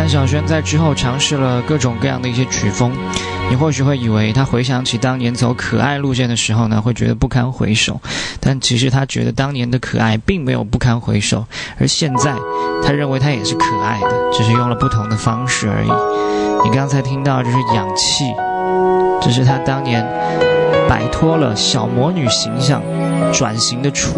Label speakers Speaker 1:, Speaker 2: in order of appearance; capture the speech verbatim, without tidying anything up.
Speaker 1: 小轩在之后尝试了各种各样的一些曲风，你或许会以为他回想起当年走可爱路线的时候呢，会觉得不堪回首，但其实他觉得当年的可爱并没有不堪回首，而现在他认为他也是可爱的，只是用了不同的方式而已。你刚才听到这是氧气，这是他当年摆脱了小魔女形象转型的初